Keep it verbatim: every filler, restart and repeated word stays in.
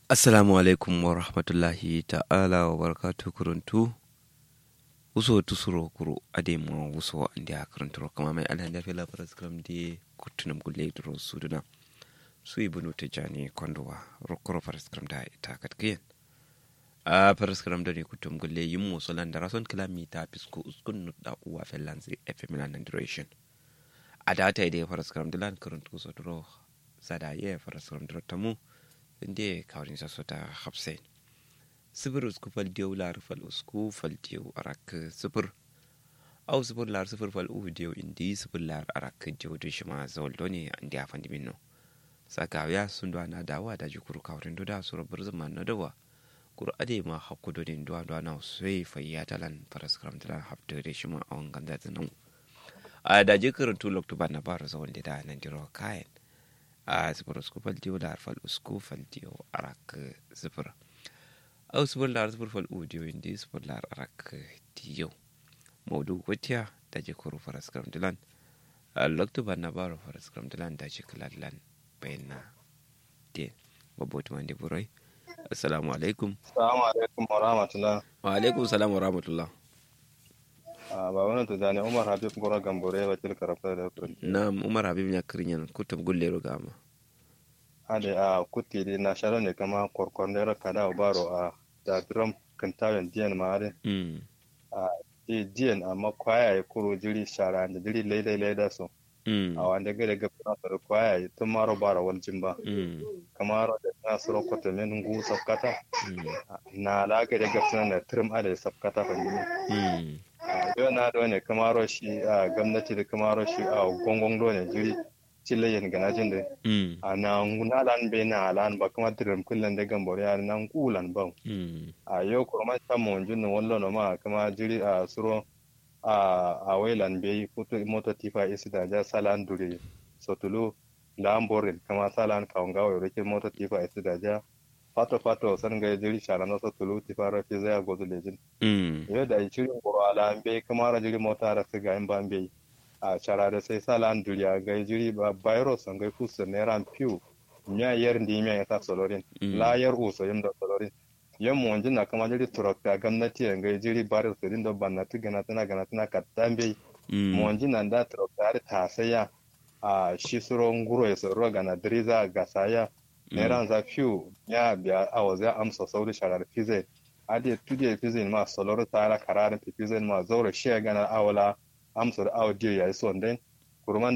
Assalamu alaikum wa rahmatullahi ta'ala wa barakatuh kuruntu. Uso tusuro kuro ademo uso andi akurunturo kama mai alhanda fela paraskram di kutunum gulle duro suduna. Su ibunu tejani kondowa rokoro paraskram da ita katkiyen. A paraskram da ne kutum gulle yimu solan da rason kilomita pisku uskun nutda uwa fellansi F M Land duration. A data ide paraskram dilan kuruntu so duro sadaye paraskram duro tamu. Inde kawrin sa sota hapsen sifir usku fal diyo lar fal usku fal diyo arak sifir au sifir lar sifir fal u diyo indi sifir lar arak diyo do shima zawaldo ne andi afandi minno sakawiya sun do na dawa da jikuru kawrin do da sura burzman na dawa kur ade ma hakku do din do do na sai fayya talan paraskram talan hafta do shima on ganda tanan a da jikurun tu lokto banna bar zawalde da nan diro kayan a sifir usku fal diyo lar fal usku fal diyo arak sifir au sifir lar sifir fal u diyo indi sifir lar arak diyo maudu watiya da je koro faraskram dilan lokto banna baro faraskram dilan da je kalalan bayna de babotu mande burai assalamu alaikum assalamu alaikum wa rahmatullah wa alaikum salam wa rahmatullah ba wannan to zane Umar Habib gora gambore wakil karafta da kurin na'am Umar Habib ya kirinyan kutum gullero gama ade a kuti de na sharo ne kama korkornera kada baro a da drum kantawen diyan maare mm a di diyan amma kwaya ya kuro jiri shara da jiri laidai laida so mm a wanda gare ga fara da kwaya ya tun maro bara wal jimba mm kamar da na suro kota men ngu sabkata mm na la ga ga fara da trim ade sabkata fa ni mm yau na da wani kamaro shi a gwamnati da kamaro shi a gongon do ne jiri cilayen ganajin da mm a na ngunalan be na alan ba kuma dirim kullan da gambore ya nan kulan ba mm a yau kuma ta mun jin wallo no ma kuma jiri a suro a a wailan be foto moto tifa isi da ja salan dure sotulu lamborin kama salan kaunga wa rike moto tifa isi da ja fato fato san ga jiri shara na sotulu tifa rafi zai gozu lejin mm yau da shirin goro ala be kuma ra jiri mota da su ga in ban be a shara da sai salan duriya ga jiri ba virus an ga kusa ne ran piu nya yer ndi nya ya ta solorin la yer uso yim da solorin yam mo njina kama jiri turakta gwamnati ga jiri bar su din da banna tu gana tana gana tana kattan be mo njina da turakta ta saya a shi suro nguro ya soro gana driza ga saya ne ran za piu nya biya awaza amsa sauri shara fize ade tude fize ma soloro tara kararin fize ma zaura shi gana awala amsar audio ya yi son den kurman